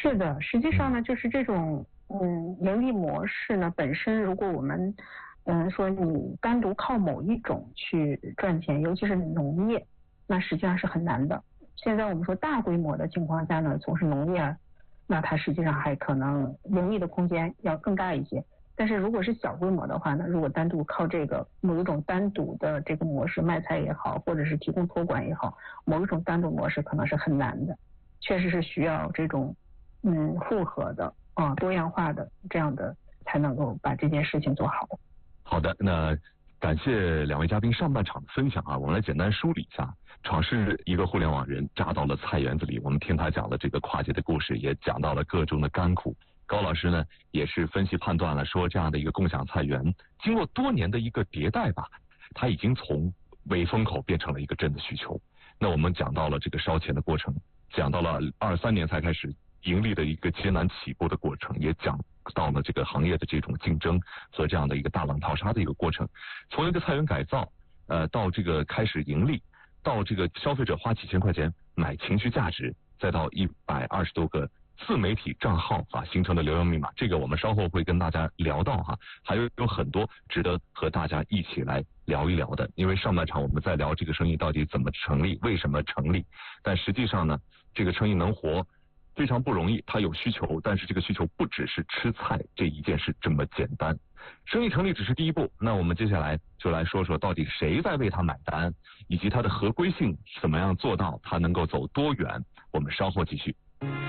是的，实际上呢，就是这种盈利模式呢，本身如果我们说你单独靠某一种去赚钱，尤其是农业，那实际上是很难的。现在我们说大规模的情况下呢，从事农业，那它实际上还可能盈利的空间要更大一些。但是如果是小规模的话呢，如果单独靠这个某一种单独的这个模式卖菜也好，或者是提供托管也好，某一种单独模式可能是很难的，确实是需要这种复合的多样化的这样的才能够把这件事情做好。 好的，那感谢两位嘉宾上半场的分享啊，我们来简单梳理一下。闯是一个互联网人扎到了菜园子里，我们听他讲了这个跨界的故事，也讲到了各种的甘苦。高老师呢也是分析判断了，说这样的一个共享菜园，经过多年的一个迭代吧，它已经从伪风口变成了一个真的需求。那我们讲到了这个烧钱的过程，讲到了23年才开始盈利的一个艰难起步的过程，也讲到了这个行业的这种竞争和这样的一个大浪淘沙的一个过程。从一个菜园改造，到这个开始盈利，到这个消费者花几千块钱买情绪价值，再到120多个自媒体账号形成的流量密码，这个我们稍后会跟大家聊到哈，还有很多值得和大家一起来聊一聊的。因为上半场我们在聊这个生意到底怎么成立，为什么成立，但实际上呢，这个生意能活非常不容易，它有需求，但是这个需求不只是吃菜这一件事这么简单。生意成立只是第一步，那我们接下来就来说说到底谁在为它买单，以及它的合规性怎么样做到它能够走多远。我们稍后继续。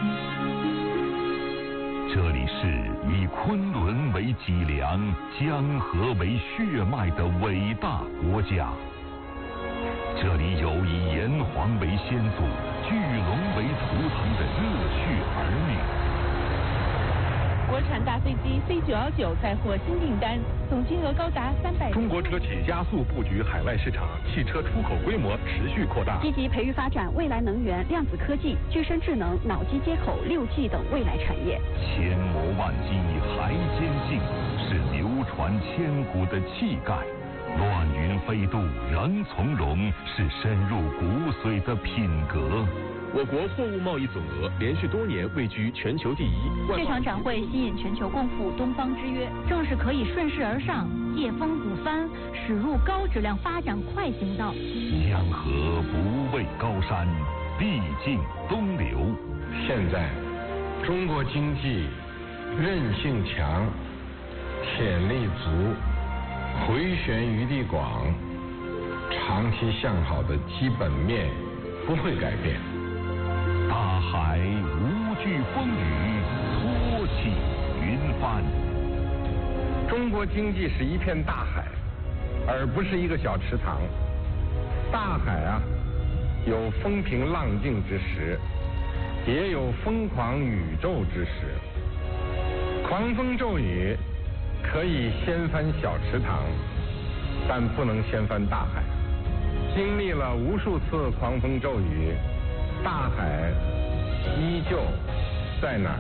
这里是以昆仑为脊梁、江河为血脉的伟大国家。这里有以炎黄为先祖、巨龙为图腾的热血儿女。 国产大飞机 C919 再获新订单，总金额高达300。 中国车企加速布局海外市场，汽车出口规模持续扩大。 积极培育发展未来能源、量子科技、具身智能、脑机接口、6G 等未来产业。 千磨万击还坚信，是流传千古的气概。乱云飞渡人从容，是深入骨髓的品格。 我国货物贸易总额连续多年位居全球第一。 这场展会吸引全球共赴东方之约，正是可以顺势而上、借风鼓帆，驶入高质量发展快行道。 江河不畏高山，必尽东流。 现在，中国经济韧性强，潜力足，回旋余地广，长期向好的基本面不会改变。 大海无惧风雨，托起云帆。 中国经济是一片大海，而不是一个小池塘。大海啊，有风平浪静之时，也有疯狂宇宙之时。狂风骤雨可以掀翻小池塘，但不能掀翻大海。经历了无数次狂风骤雨，大海依旧在哪儿？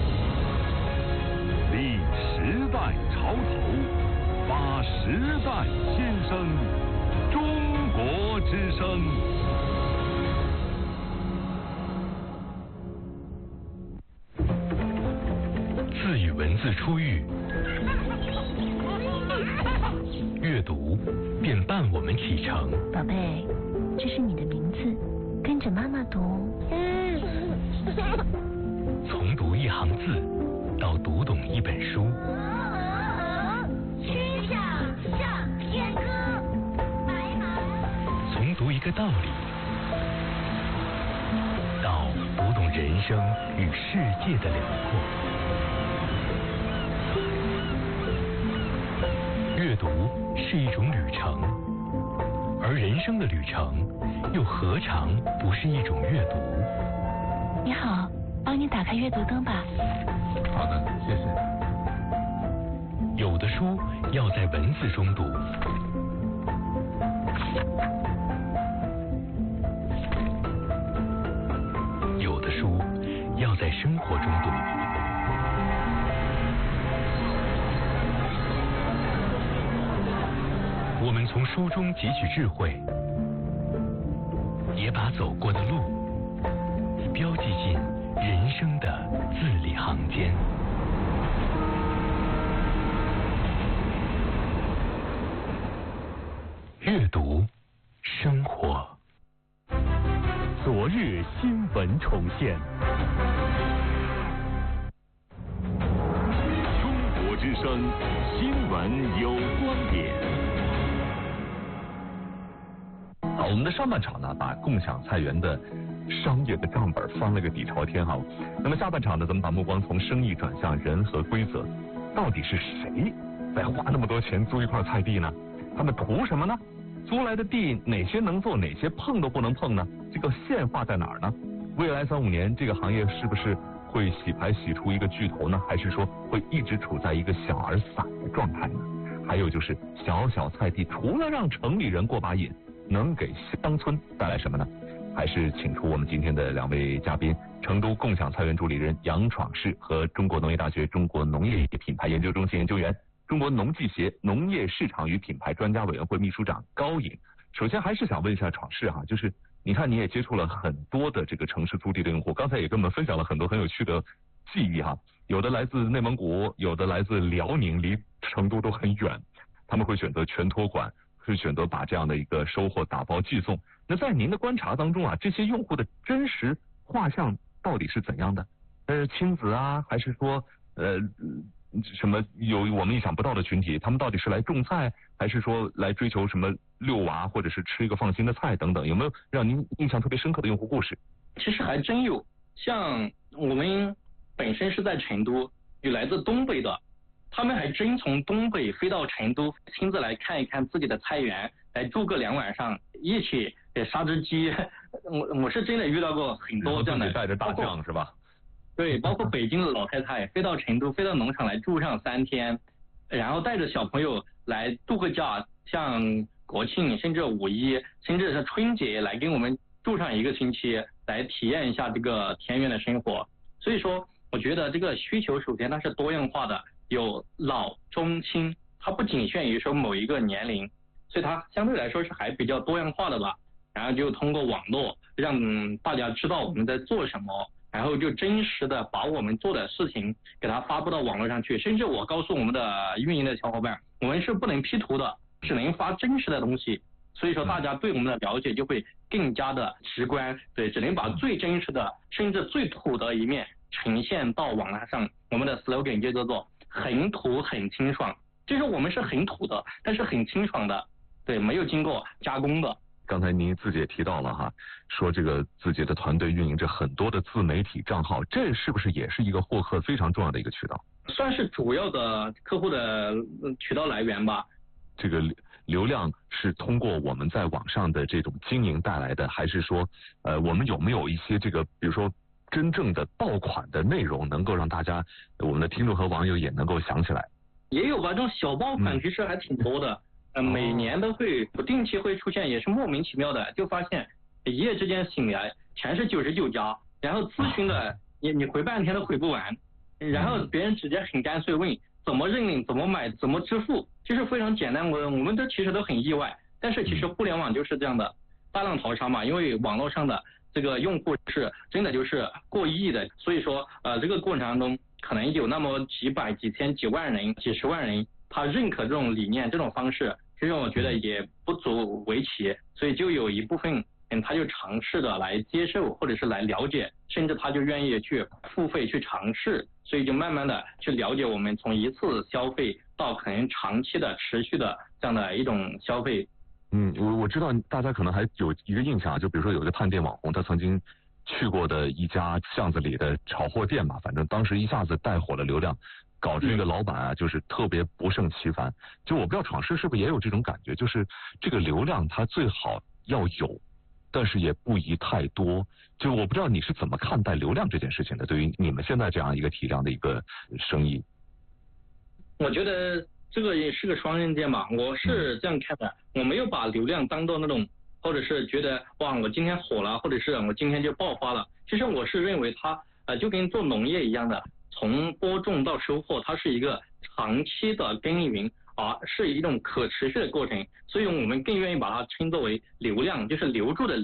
立时代潮头，发时代先声，中国之声。自与文字初遇，阅读便伴我们启程。 宝贝，这是你的名字，跟着妈妈读。 从读一行字到读懂一本书。 曲项向天歌，白马。 从读一个道理到读懂人生与世界的辽阔。阅读是一种旅程，而人生的旅程又何尝不是一种阅读？ 你好，帮你打开阅读灯吧。 好的，谢谢。 有的书要在文字中读，有的书要在生活中读。我们从书中汲取智慧，也把走过的路标记进人生的字里行间。阅读，生活。昨日新闻重现。 中国之声新闻有观点。好，我们的上半场呢，把共享菜园的商业的账本翻了个底朝天哈。那么下半场呢，咱们把目光从生意转向人和规则。到底是谁在花那么多钱租一块菜地呢？他们图什么呢？租来的地哪些能做，哪些碰都不能碰呢？这个线画在哪儿呢？未来3-5年这个行业是不是会洗牌洗出一个巨头呢？还是说会一直处在一个小而散的状态呢？还有就是小小菜地除了让城里人过把瘾，能给乡村带来什么呢？还是请出我们今天的2位嘉宾，成都共享菜园助理人杨闯士和中国农业大学中国农业品牌研究中心研究员、中国农技协农业市场与品牌专家委员会秘书长高颖。首先还是想问一下闯士哈，就是你看你也接触了很多的这个城市租地的用户，刚才也跟我们分享了很多很有趣的记忆哈，有的来自内蒙古，有的来自辽宁，离成都都很远，他们会选择全托管，会选择把这样的一个收获打包寄送。那在您的观察当中啊，这些用户的真实画像到底是怎样的？亲子啊，还是说什么有我们意想不到的群体？他们到底是来种菜，还是说来追求什么遛娃，或者是吃一个放心的菜等等？有没有让您印象特别深刻的用户故事？ 其实还真有，像我们本身是在成都，有来自东北的，他们还真从东北飞到成都，亲自来看一看自己的菜园，来住个2晚上，一起杀只鸡。我是真的遇到过很多这样的， 带着大酱是吧？ 对，包括北京的老太太飞到成都，飞到农场来住上3天，然后带着小朋友来度个假，像国庆甚至5一甚至是春节来跟我们住上1个星期，来体验一下这个田园的生活。所以说我觉得这个需求首先它是多样化的，有老中青，它不仅限于说某一个年龄，所以它相对来说是还比较多样化的吧。然后就通过网络让大家知道我们在做什么，然后就真实的把我们做的事情给它发布到网络上去。甚至我告诉我们的运营的小伙伴，我们是不能 P 图的，只能发真实的东西。所以说大家对我们的了解就会更加的直观，对，只能把最真实的甚至最土的一面呈现到网络上。我们的 slogan 就叫做很土很清爽，就是我们是很土的，但是很清爽的，对，没有经过加工的。 刚才您自己也提到了哈，说这个自己的团队运营着很多的自媒体账号，这是不是也是一个获客非常重要的一个渠道？ 算是主要的客户的渠道来源吧。 这个流量是通过我们在网上的这种经营带来的，还是说我们有没有一些这个比如说真正的爆款的内容，能够让大家我们的听众和网友也能够想起来？ 也有吧，这种小爆款其实还挺多的。每年都会不定期会出现，也是莫名其妙的，就发现一夜之间醒来全是99家，然后咨询的你回半天都回不完，然后别人直接很干脆问怎么认领、怎么买、怎么支付，就是非常简单。我们这其实都很意外，但是其实互联网就是这样的，大浪淘沙嘛，因为网络上的这个用户是真的就是过亿的，所以说这个过程当中可能有那么几百、几千、几万人、几十万人，他认可这种理念、这种方式。其实我觉得也不足为奇，所以就有一部分人他就尝试的来接受，或者是来了解，甚至他就愿意去付费去尝试，所以就慢慢的去了解我们从一次消费到可能长期的持续的这样的一种消费。 我知道大家可能还有一个印象，就比如说有一个探店网红，他曾经去过的一家巷子里的炒货店嘛，反正当时一下子带火了流量，搞这个老板啊，就是特别不胜其烦。就我不知道闯士是不是也有这种感觉，就是这个流量它最好要有，但是也不宜太多。就我不知道你是怎么看待流量这件事情的，对于你们现在这样一个体量的一个生意。 我觉得这个也是个双刃剑吧，我是这样看的，我没有把流量当做那种，或者是觉得哇我今天火了，或者是我今天就爆发了。其实我是认为它就跟做农业一样的，从播种到收获，它是一个长期的耕耘，是一种可持续的过程，所以我们更愿意把它称作为流量，就是留住的留，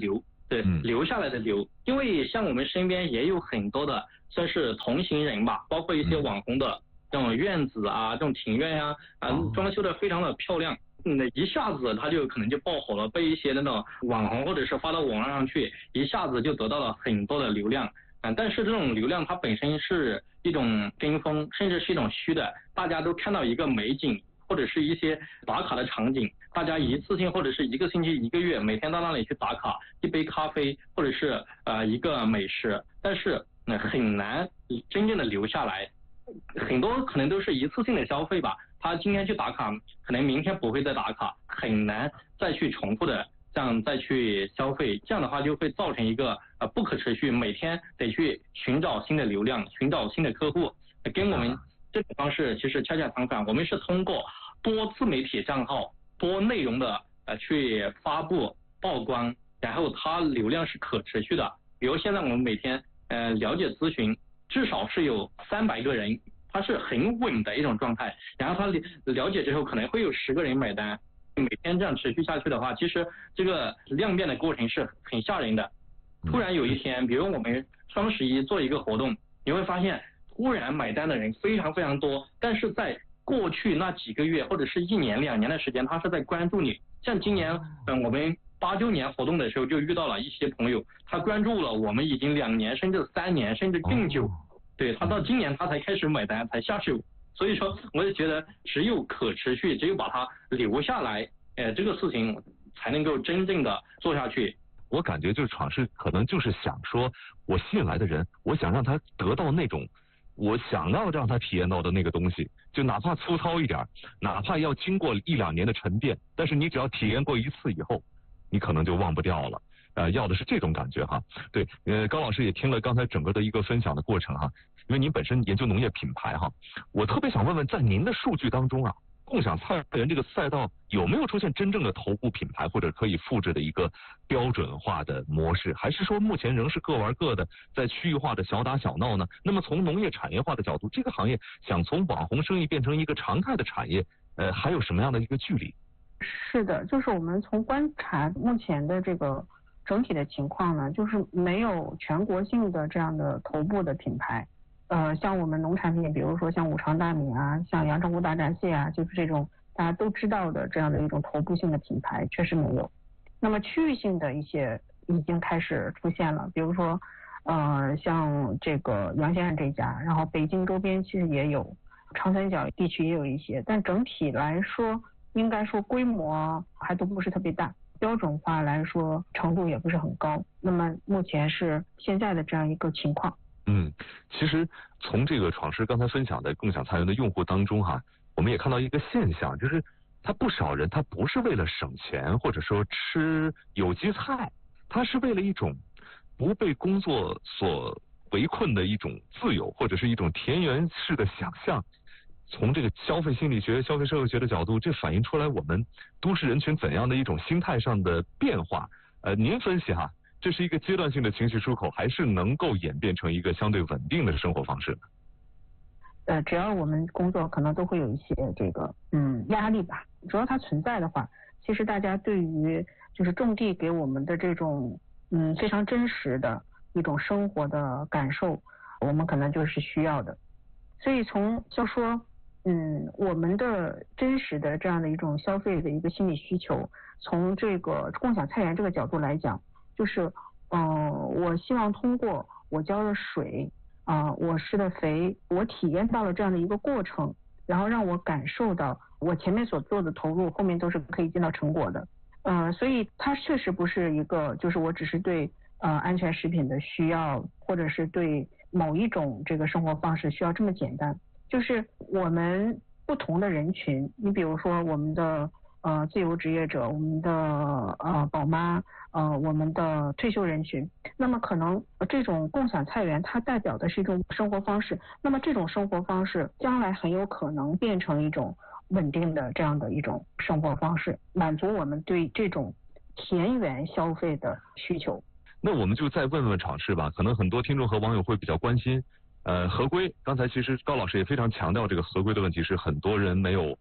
对，留下来的留，因为像我们身边也有很多的算是同行人吧，包括一些网红的这种院子啊，这种庭院呀，装修的非常的漂亮，一下子它就可能就爆火了，被一些那种网红或者是发到网上去，一下子就得到了很多的流量。但是这种流量它本身是一种跟风，甚至是一种虚的，大家都看到一个美景或者是一些打卡的场景，大家一次性或者是一个星期一个月每天到那里去打卡一杯咖啡或者是一个美食，但是很难真正的留下来，很多可能都是一次性的消费吧，他今天去打卡可能明天不会再打卡，很难再去重复的这样再去消费，这样的话就会造成一个不可持续，每天得去寻找新的流量，寻找新的客户，跟我们这种方式其实恰恰相反，我们是通过多自媒体账号多内容的去发布曝光，然后它流量是可持续的。比如现在我们每天了解咨询至少是有300个人，它是很稳的一种状态，然后他了解之后可能会有10个人买单，每天这样持续下去的话，其实这个量变的过程是很吓人的。突然有一天，比如我们双11做一个活动，你会发现突然买单的人非常非常多，但是在过去那几个月或者是1年2年的时间，他是在关注你。像今年我们8、9年活动的时候，就遇到了一些朋友，他关注了我们已经2年甚至3年甚至更久，对，他到今年他才开始买单才下手。所以说我就觉得只有可持续，只有把它留下来，这个事情才能够真正的做下去。 我感觉就是闯是可能就是想说，我吸引来的人，我想让他得到那种我想要让他体验到的那个东西，就哪怕粗糙一点，哪怕要经过1、2年的沉淀，但是你只要体验过一次以后，你可能就忘不掉了。要的是这种感觉哈。对，高老师也听了刚才整个的一个分享的过程哈，因为您本身研究农业品牌哈，我特别想问问，在您的数据当中啊，共享菜园这个赛道有没有出现真正的头部品牌或者可以复制的一个标准化的模式，还是说目前仍是各玩各的，在区域化的小打小闹呢？那么从农业产业化的角度，这个行业想从网红生意变成一个常态的产业，还有什么样的一个距离？ 是的，就是我们从观察目前的这个整体的情况呢，就是没有全国性的这样的头部的品牌。像我们农产品，比如说像五常大米啊，像阳澄湖大闸蟹啊，就是这种大家都知道的这样的一种头部性的品牌，确实没有。那么区域性的一些已经开始出现了，比如说像这个洋县这家，然后北京周边其实也有，长三角地区也有一些，但整体来说应该说规模还都不是特别大，标准化来说程度也不是很高。那么目前是现在的这样一个情况。 其实从这个闯师刚才分享的共享菜园的用户当中哈，我们也看到一个现象，就是他不少人他不是为了省钱或者说吃有机菜，他是为了一种不被工作所围困的一种自由，或者是一种田园式的想象。从这个消费心理学、消费社会学的角度，这反映出来我们都市人群怎样的一种心态上的变化。您分析哈，这是一个阶段性的情绪出口，还是能够演变成一个相对稳定的生活方式呢？ 只要我们工作可能都会有一些这个压力吧，只要它存在的话，其实大家对于就是种地给我们的这种非常真实的一种生活的感受，我们可能就是需要的。所以就说我们的真实的这样的一种消费的一个心理需求，从这个共享菜园这个角度来讲，就是我希望通过我浇的水我施的肥，我体验到了这样的一个过程，然后让我感受到我前面所做的投入后面都是可以见到成果的。所以它确实不是一个就是我只是对安全食品的需要，或者是对某一种这个生活方式需要这么简单。就是我们不同的人群，你比如说我们的自由职业者，我们的宝妈，我们的退休人群，那么可能这种共享菜园它代表的是一种生活方式，那么这种生活方式将来很有可能变成一种稳定的这样的一种生活方式，满足我们对这种田园消费的需求。 那我们就再问问闯师吧，可能很多听众和网友会比较关心合规。刚才其实高老师也非常强调这个合规的问题，是很多人没有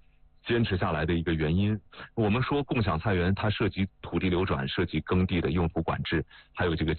坚持下来的一个原因。我们说共享菜园它涉及土地流转，涉及耕地的用途管制，还有这个